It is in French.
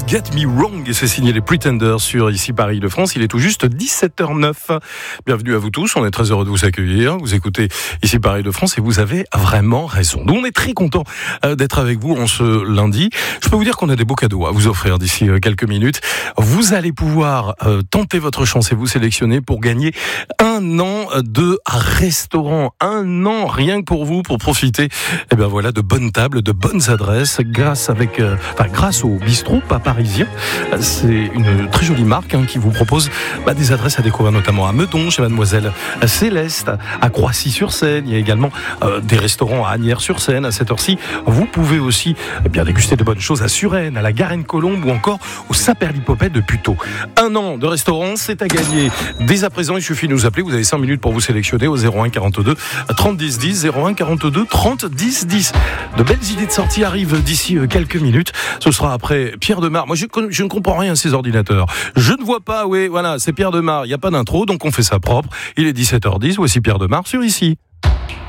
Get Me Wrong et c'est signé les Pretenders sur Ici Paris de France. Il est tout juste 17h09. Bienvenue à vous tous, on est très heureux de vous accueillir. Vous écoutez Ici Paris de France et vous avez vraiment raison. Nous on est très contents d'être avec vous en ce lundi. Je peux vous dire qu'on a des beaux cadeaux à vous offrir d'ici quelques minutes. Vous allez pouvoir tenter votre chance et vous sélectionner pour gagner un an de restaurant. Un an rien que pour vous, pour profiter de bonnes tables, de bonnes adresses grâce au bistrot pas parisien. C'est une très jolie marque qui vous propose des adresses à découvrir, notamment à Meudon chez Mademoiselle Céleste, à Croissy-sur-Seine. Il y a également des restaurants à Asnières-sur-Seine à cette heure-ci. Vous pouvez aussi déguster de bonnes choses à Suresnes, à la Garenne-Colombe ou encore au Saint-Père-l'Hippopète de Puteaux. Un an de restaurant, c'est à gagner. Dès à présent, il suffit de nous appeler. Vous avez 5 minutes pour vous sélectionner au 01 42 30 10 10, 01 42 30 10 10. De belles idées de sortie arrivent d'ici quelques minutes. Ce sera après Pierre Demar. Moi, je ne comprends rien à ces ordinateurs. Je ne vois pas, c'est Pierre Demar. Il n'y a pas d'intro, donc on fait ça propre. Il est 17h10. Voici Pierre Demar sur Ici.